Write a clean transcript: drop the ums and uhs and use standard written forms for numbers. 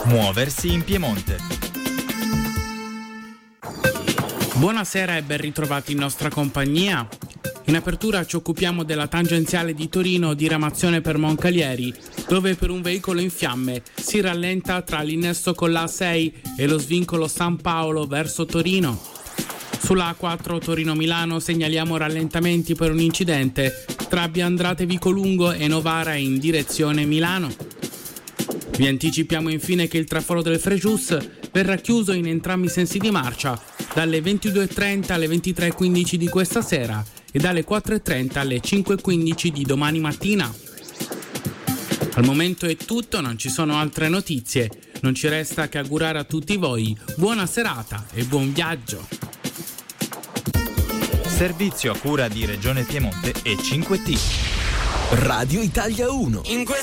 Muoversi in Piemonte. Buonasera e ben ritrovati in nostra compagnia. In apertura ci occupiamo della tangenziale di Torino diramazione per Moncalieri, dove per un veicolo in fiamme si rallenta tra l'innesto con la A6 e lo svincolo San Paolo verso Torino. Sulla A4 Torino-Milano segnaliamo rallentamenti per un incidente tra Biandrate Vicolungo e Novara in direzione Milano. Vi anticipiamo infine che il traforo del Frejus verrà chiuso in entrambi i sensi di marcia dalle 22.30 alle 23.15 di questa sera e dalle 4.30 alle 5.15 di domani mattina. Al momento è tutto, non ci sono altre notizie. Non ci resta che augurare a tutti voi buona serata e buon viaggio. Servizio a cura di Regione Piemonte e 5T. Radio Italia 1.